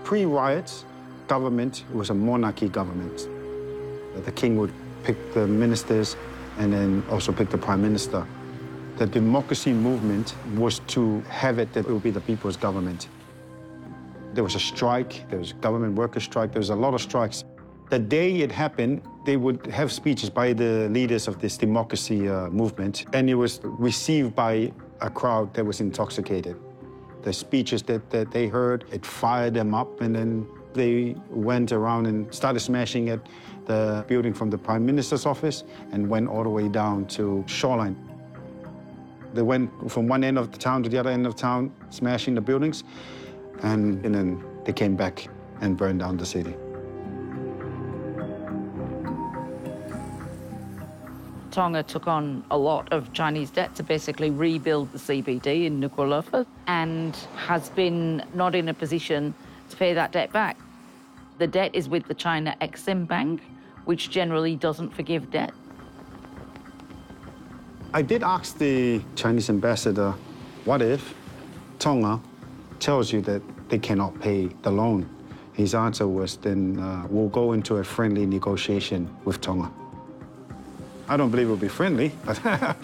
Pre-riots, government was a monarchy government. The king would pick the ministers and then also pick the prime minister. The democracy movement was to have it that it would be the people's government. There was a strike, there was a government worker strike, there was a lot of strikes. The day it happened, they would have speeches by the leaders of this democracy movement, and it was received by a crowd that was intoxicated. The speeches that they heard, it fired them up, and then they went around and started smashing at the building from the Prime Minister's office and went all the way down to Shoreline. They went from one end of the town to the other end of town, smashing the buildings, and then they came back and burned down the city. Tonga took on a lot of Chinese debt to basically rebuild the CBD in Nuku'alofa and has been not in a position to pay that debt back. The debt is with the China Exim Bank, which generally doesn't forgive debt. I did ask the Chinese ambassador, what if Tonga tells you that they cannot pay the loan? His answer was, then we'll go into a friendly negotiation with Tonga. I don't believe it'll be friendly, but...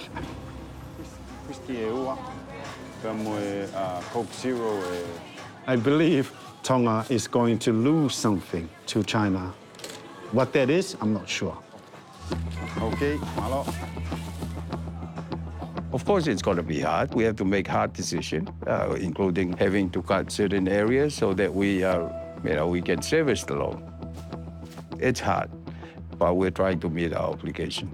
Coke Zero. I believe Tonga is going to lose something to China. What that is, I'm not sure. Okay, malo. Of course, it's going to be hard. We have to make hard decisions, including having to cut certain areas so that we can service the loan. It's hard, but we're trying to meet our obligation.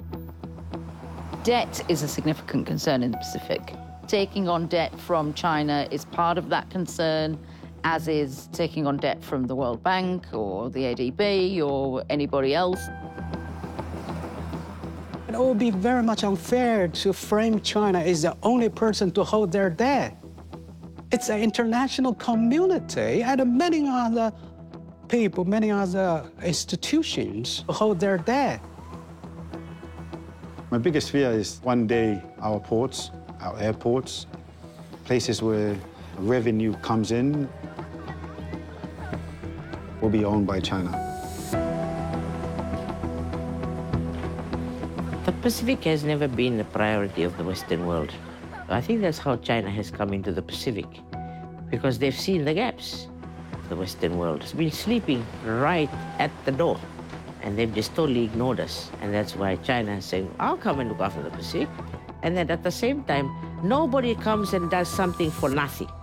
Debt is a significant concern in the Pacific. Taking on debt from China is part of that concern, as is taking on debt from the World Bank or the ADB or anybody else. It would be very much unfair to frame China as the only person to hold their debt. It's an international community and many other people, many other institutions hold their debt. My biggest fear is one day our ports, our airports, places where revenue comes in, will be owned by China. The Pacific has never been a priority of the Western world. I think that's how China has come into the Pacific, because they've seen the gaps. The Western world has been sleeping right at the door, and they've just totally ignored us. And that's why China is saying, I'll come and look after the Pacific. And then at the same time, nobody comes and does something for nothing.